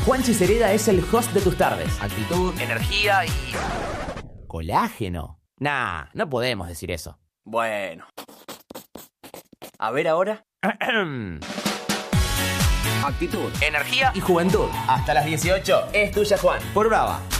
Juanchi Cereda es el host de tus tardes. Actitud, energía y... ¿Colágeno? Nah, no podemos decir eso. Bueno. A ver ahora. Actitud, Energía y juventud. Hasta las 18 es tuya, Juan. Por Brava.